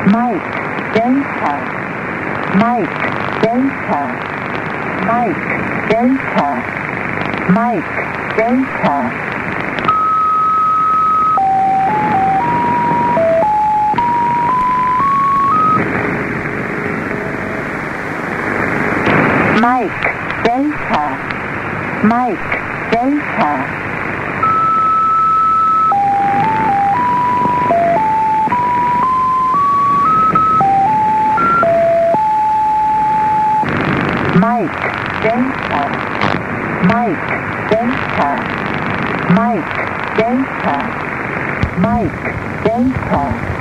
Mike Delta, Mike Delta, Mike Delta, Mike Delta. Mike Delta, Mike Delta. Mike Delta, Mike Delta, Mike Delta, Mike Delta.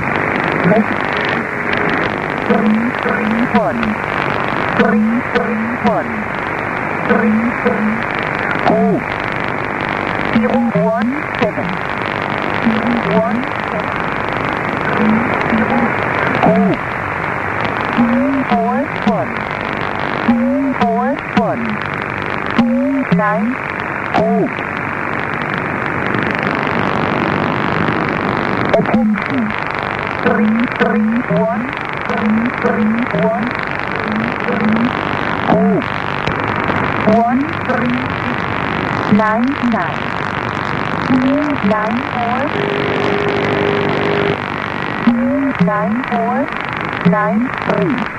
331, 331, 331. Oh, 017, 017, 30. Oh, 241. 241, 290. Attention, 331, 331, 13699, 294, 29493.